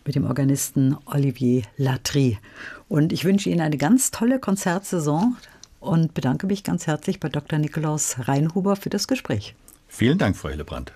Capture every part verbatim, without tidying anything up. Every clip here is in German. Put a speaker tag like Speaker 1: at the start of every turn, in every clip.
Speaker 1: mit dem Organisten Olivier Latry. Und ich wünsche Ihnen eine ganz tolle Konzertsaison und bedanke mich ganz herzlich bei Doktor Nikolaus Reinhuber für das Gespräch.
Speaker 2: Vielen Dank, Frau Hillebrand.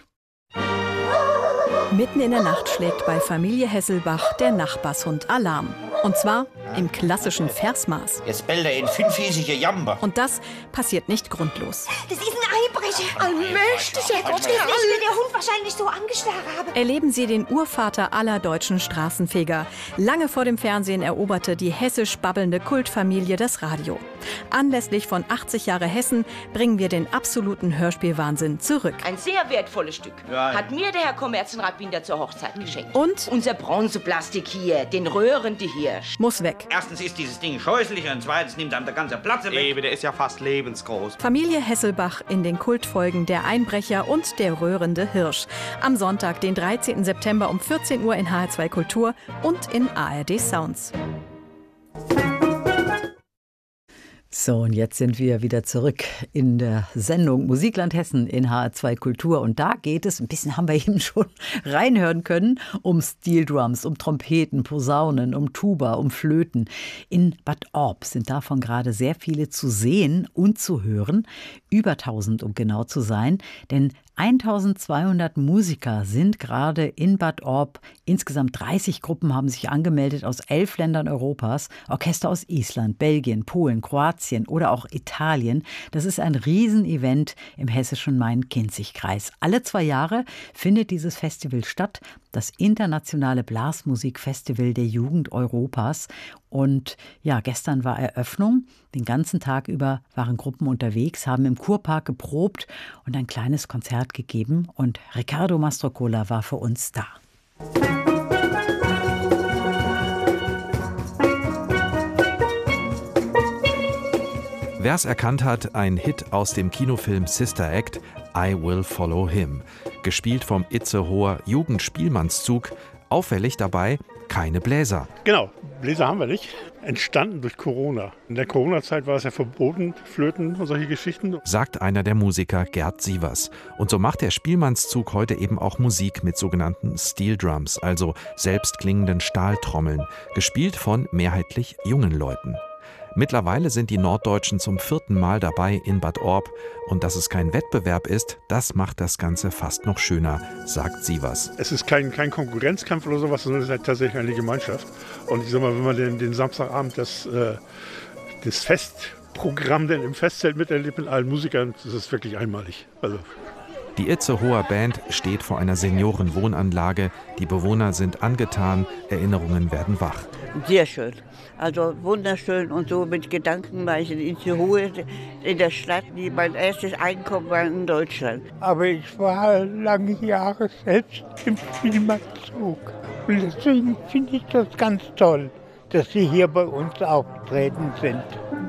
Speaker 3: Mitten in der Nacht schlägt bei Familie Hesselbach der Nachbarshund Alarm. Und zwar im klassischen Versmaß.
Speaker 4: Jetzt bellt er in fünfhiesige Jamber.
Speaker 3: Und das passiert nicht grundlos.
Speaker 5: Das ist ein Einbrecher. Allmächtiger Gott. Schließlich will der Hund wahrscheinlich so angestarrt haben.
Speaker 3: Erleben Sie den Urvater aller deutschen Straßenfeger. Lange vor dem Fernsehen eroberte die hessisch babbelnde Kultfamilie das Radio. Anlässlich von achtzig Jahre Hessen bringen wir den absoluten Hörspielwahnsinn zurück.
Speaker 6: Ein sehr wertvolles Stück. Ja. Hat mir der Herr Kommerzienrat Binder zur Hochzeit geschenkt.
Speaker 3: Und?
Speaker 6: Unser Bronzeplastik hier, den röhrenden Hirsch.
Speaker 3: Muss weg.
Speaker 4: Erstens ist dieses Ding scheußlich und zweitens nimmt einem der ganze Platz weg.
Speaker 7: Eben, der ist ja fast lebensgroß.
Speaker 3: Familie Hesselbach in den Kultfolgen Der Einbrecher und Der röhrende Hirsch. Am Sonntag, den dreizehnten September um vierzehn Uhr in H R zwei Kultur und in A R D Sounds.
Speaker 1: So, und jetzt sind wir wieder zurück in der Sendung Musikland Hessen in H R zwei Kultur. Und da geht es, ein bisschen haben wir eben schon reinhören können, um Steel Drums, um Trompeten, Posaunen, um Tuba, um Flöten. In Bad Orb sind davon gerade sehr viele zu sehen und zu hören. Über tausend, um genau zu sein. Denn eintausendzweihundert Musiker sind gerade in Bad Orb. Insgesamt dreißig Gruppen haben sich angemeldet aus elf Ländern Europas. Orchester aus Island, Belgien, Polen, Kroatien oder auch Italien. Das ist ein Riesenevent im hessischen Main-Kinzig-Kreis. Alle zwei Jahre findet dieses Festival statt. Das internationale Blasmusikfestival der Jugend Europas. Und ja, gestern war Eröffnung. Den ganzen Tag über waren Gruppen unterwegs, haben im Kurpark geprobt und ein kleines Konzert gegeben. Und Riccardo Mastrocola war für uns da.
Speaker 8: Wer es erkannt hat, ein Hit aus dem Kinofilm Sister Act, I Will Follow Him. Gespielt vom Itzehoer Jugendspielmannszug. Auffällig dabei, keine Bläser.
Speaker 9: Genau, Bläser haben wir nicht. Entstanden durch Corona. In der Corona-Zeit war es ja verboten, Flöten und solche Geschichten.
Speaker 8: Sagt einer der Musiker, Gerd Sievers. Und so macht der Spielmannszug heute eben auch Musik mit sogenannten Steel Drums, also selbstklingenden Stahltrommeln, gespielt von mehrheitlich jungen Leuten. Mittlerweile sind die Norddeutschen zum vierten Mal dabei in Bad Orb. Und dass es kein Wettbewerb ist, das macht das Ganze fast noch schöner, sagt Sievers.
Speaker 9: Es ist kein, kein Konkurrenzkampf oder sowas, sondern es ist halt tatsächlich eine Gemeinschaft. Und ich sag mal, wenn man den, den Samstagabend das, äh, das Festprogramm denn im Festzelt miterlebt mit allen Musikern, das ist wirklich einmalig. Also
Speaker 8: Die Itzehoer Band steht vor einer Seniorenwohnanlage. Die Bewohner sind angetan, Erinnerungen werden wach.
Speaker 10: Sehr schön, also wunderschön und so mit Gedanken war ich in Itzehoe, in der Stadt, die mein erstes Einkommen war in Deutschland.
Speaker 11: Aber ich war lange Jahre selbst im Spielmannszug und deswegen finde ich das ganz toll, dass Sie hier bei uns aufgetreten sind.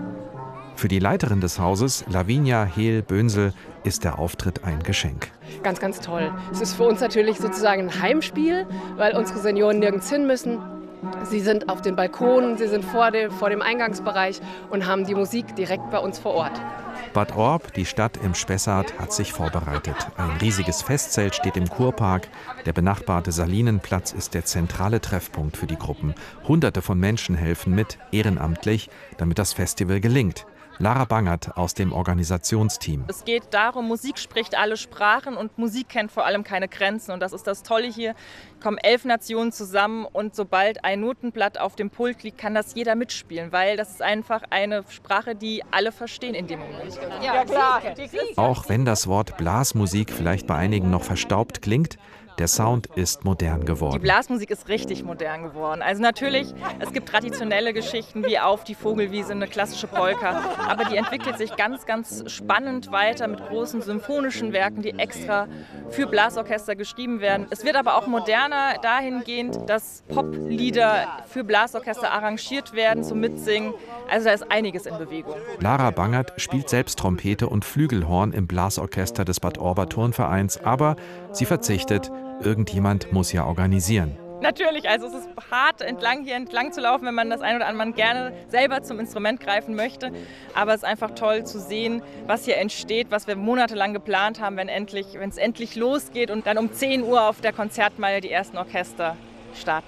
Speaker 8: Für die Leiterin des Hauses, Lavinia Hehl-Bönsel, ist der Auftritt ein Geschenk.
Speaker 12: Ganz, ganz toll. Es ist für uns natürlich sozusagen ein Heimspiel, weil unsere Senioren nirgends hin müssen. Sie sind auf den Balkonen, sie sind vor dem, vor dem Eingangsbereich und haben die Musik direkt bei uns vor Ort.
Speaker 8: Bad Orb, die Stadt im Spessart, hat sich vorbereitet. Ein riesiges Festzelt steht im Kurpark. Der benachbarte Salinenplatz ist der zentrale Treffpunkt für die Gruppen. Hunderte von Menschen helfen mit, ehrenamtlich, damit das Festival gelingt. Lara Bangert aus dem Organisationsteam.
Speaker 13: Es geht darum, Musik spricht alle Sprachen und Musik kennt vor allem keine Grenzen. Und das ist das Tolle hier. Kommen elf Nationen zusammen und sobald ein Notenblatt auf dem Pult liegt, kann das jeder mitspielen, weil das ist einfach eine Sprache, die alle verstehen in dem Moment.
Speaker 12: Ja, klar.
Speaker 8: Auch wenn das Wort Blasmusik vielleicht bei einigen noch verstaubt klingt, der Sound ist modern geworden.
Speaker 13: Die Blasmusik ist richtig modern geworden. Also natürlich, es gibt traditionelle Geschichten wie Auf die Vogelwiese, eine klassische Polka, aber die entwickelt sich ganz, ganz spannend weiter mit großen symphonischen Werken, die extra für Blasorchester geschrieben werden. Es wird aber auch moderner dahingehend, dass Poplieder für Blasorchester arrangiert werden zum Mitsingen. Also da ist einiges in Bewegung.
Speaker 8: Lara Bangert spielt selbst Trompete und Flügelhorn im Blasorchester des Bad Orber Turnvereins, aber sie verzichtet. Irgendjemand muss ja organisieren.
Speaker 13: Natürlich, also es ist hart, entlang hier entlang zu laufen, wenn man das ein oder andere gerne selber zum Instrument greifen möchte. Aber es ist einfach toll zu sehen, was hier entsteht, was wir monatelang geplant haben, wenn endlich, wenn es endlich losgeht und dann um zehn Uhr auf der Konzertmeile die ersten Orchester starten.